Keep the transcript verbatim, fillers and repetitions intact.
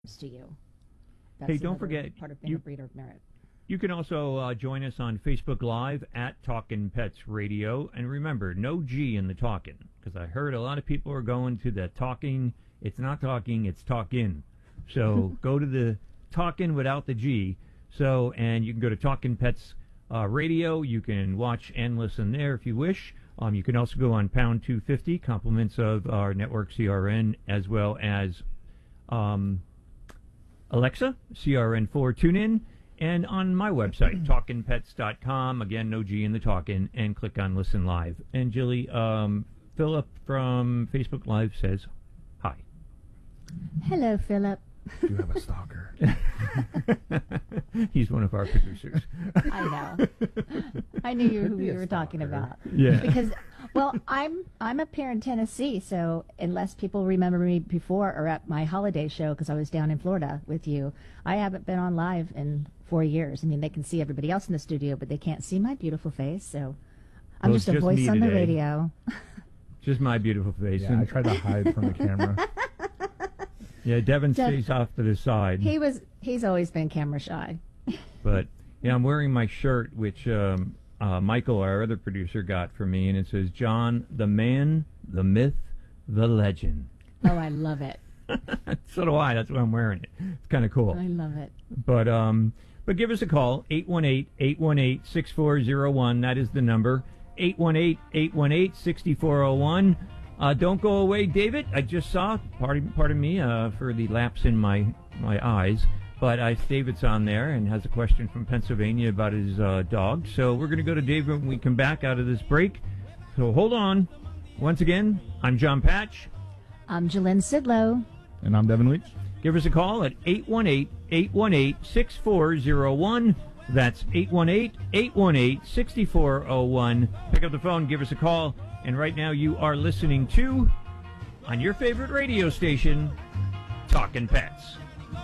to you. That's Hey, don't another forget, part of being you- a breeder of merit. You can also uh, join us on Facebook Live at Talkin' Pets Radio. And remember, no G in the talkin', because I heard a lot of people are going to the talking. It's not talking, it's talkin'. So go to the talkin' without the G. So, and you can go to Talkin' Pets uh, Radio. You can watch and listen there if you wish. Um, you can also go on Pound two fifty, compliments of our network C R N, as well as um, Alexa, C R N four, tune in. And on my website, talkin pets dot com, again, no G in the talkin', and click on Listen Live. And Jilly, um, Philip from Facebook Live says hi. Hello, Philip. You have a stalker. He's one of our producers. I know. I knew you who Be we a were talking stalker. about. Yeah. Because, well, I'm I'm up here in Tennessee, so unless people remember me before or at my holiday show, because I was down in Florida with you, I haven't been on live in four years. I mean, they can see everybody else in the studio, but they can't see my beautiful face. So I'm Well, just a just voice me on the today. radio. Just my beautiful face. Yeah, I And, tried to hide from the camera. yeah, Devin Dev- stays off to the side. He was he's always been camera shy. But, yeah, I'm wearing my shirt, which um, uh, Michael, our other producer, got for me, and it says, John, the man, the myth, the legend. Oh, I love it. So do I. That's why I'm wearing it. It's kind of cool. I love it. But um, but give us a call, eight one eight, eight one eight, six four zero one. That is the number, eight one eight, eight one eight, six four zero one. Uh, don't go away, David. I just saw, pardon, pardon me uh, for the lapse in my, my eyes, but uh, David's on there and has a question from Pennsylvania about his uh, dog. So we're going to go to David when we come back out of this break. So hold on. Once again, I'm John Patch. I'm Jalynn Sidlow. And I'm Devin Leach. Give us a call at eight one eight, eight one eight, six four zero one. That's eight one eight, eight one eight, six four zero one. Pick up the phone, give us a call. And right now you are listening to, on your favorite radio station, Talkin' Pets.